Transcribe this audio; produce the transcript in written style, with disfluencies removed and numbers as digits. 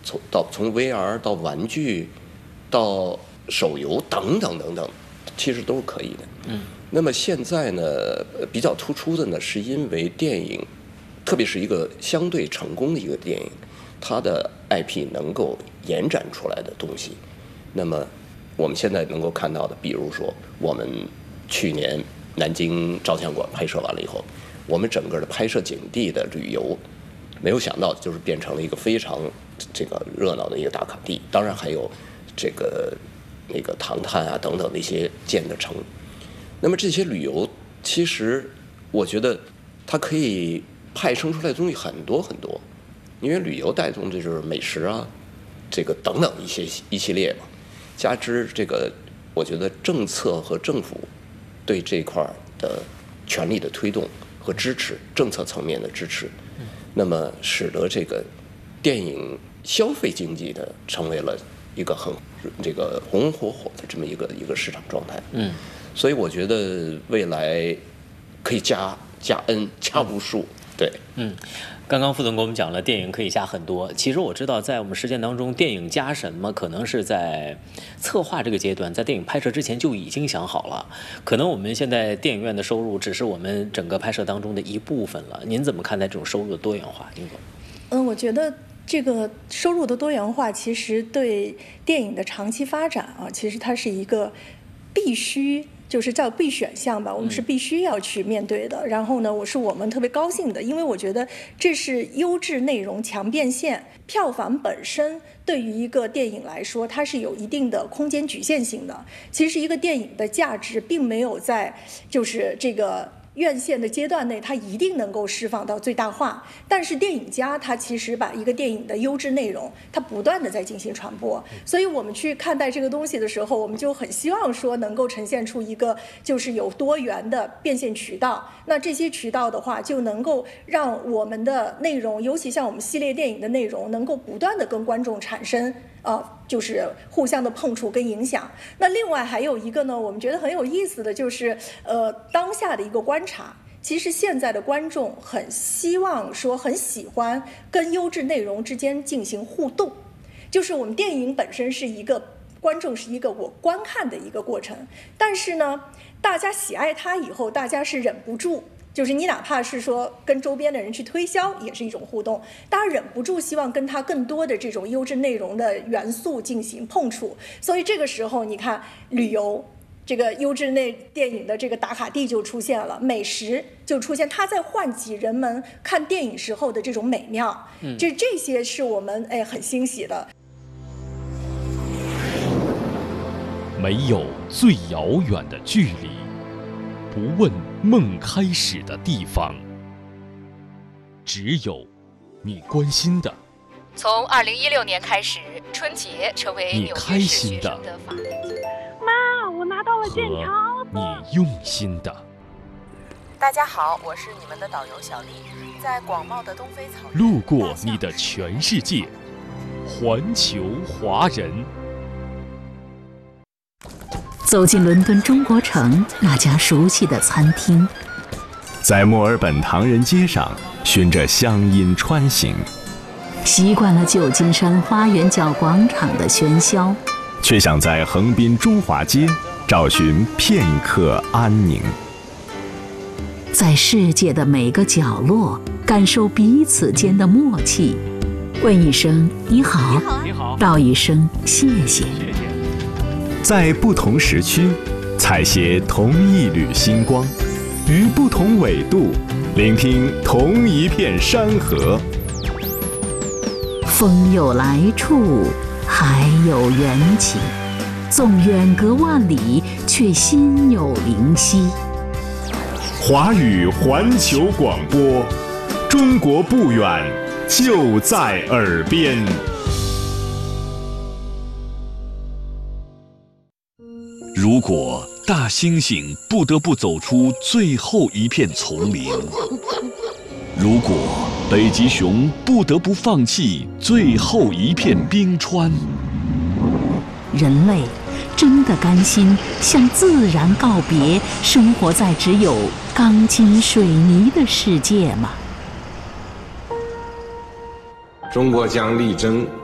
从 VR 到玩具，到手游等等等等，其实都是可以的。那么现在呢，比较突出的呢，是因为电影，特别是一个相对成功的一个电影，它的 IP 能够延展出来的东西。那么我们现在能够看到的，比如说我们去年南京照相馆拍摄完了以后，我们整个的拍摄景地的旅游，没有想到就是变成了一个非常这个热闹的一个打卡地。当然还有这个那个唐探啊等等那些建的城。那么这些旅游，其实我觉得它可以派生出来的东西很多很多，因为旅游带动的就是美食啊，这个等等一系列嘛。加之这个，我觉得政策和政府对这块的全力的推动和支持，政策层面的支持，那么使得这个电影消费经济的成为了一个很这个红红火火的这么一个市场状态。所以我觉得未来可以加 N 加无数。对， 刚刚副总给我们讲了电影可以加很多。其实我知道，在我们实践当中，电影加什么，可能是在策划这个阶段，在电影拍摄之前就已经想好了。可能我们现在电影院的收入只是我们整个拍摄当中的一部分了。您怎么看待这种收入的多元化，丁总？ 我觉得这个收入的多元化，其实对电影的长期发展啊，其实它是一个必须。就是叫必选项吧，我们是必须要去面对的。然后呢，我们特别高兴的，因为我觉得这是优质内容强变现。票房本身对于一个电影来说，它是有一定的空间局限性的。其实一个电影的价值并没有在就是这个院线的阶段内，它一定能够释放到最大化。但是电影家他其实把一个电影的优质内容，它不断的在进行传播。所以我们去看待这个东西的时候，我们就很希望说能够呈现出一个就是有多元的变现渠道。那这些渠道的话，就能够让我们的内容，尤其像我们系列电影的内容，能够不断的跟观众产生就是互相的碰触跟影响。那另外还有一个呢，我们觉得很有意思的就是当下的一个观察。其实现在的观众很希望说，很喜欢跟优质内容之间进行互动，就是我们电影本身是一个观众是一个我观看的一个过程，但是呢，大家喜爱它以后，大家是忍不住。就是你哪怕是说跟周边的人去推销，也是一种互动，大家忍不住希望跟它更多的这种优质内容的元素进行碰触。所以这个时候你看旅游这个优质电影的这个打卡地就出现了，美食就出现，它在唤起人们看电影时候的这种美妙。这些是我们很欣喜的。 没有最遥远的距离，不问梦开始的地方，只有你关心的。 从2016年开始，春节成为纽约市学生的法定节日。 妈，我拿到了剑桥。 你用心的。 大家好，我是你们的导游小丽，在广袤的东非草原， 路过你的全世界，环球华人。 走进伦敦中国城那家熟悉的餐厅， 在墨尔本唐人街上循着乡音穿行， 习惯了旧金山花园角广场的喧嚣， 却想在横滨中华街找寻片刻安宁。 在世界的每个角落感受彼此间的默契，问一声你好，道一声谢谢。 在不同时区采撷同一缕星光，于不同纬度聆听同一片山河。 风有来处，海有缘起，纵远隔万里，却心有灵犀。 华语环球广播，中国不远，就在耳边。 如果大猩猩不得不走出最后一片丛林，如果北极熊不得不放弃最后一片冰川， 人类真的甘心向自然告别，生活在只有钢筋水泥的世界吗？ 中国将力争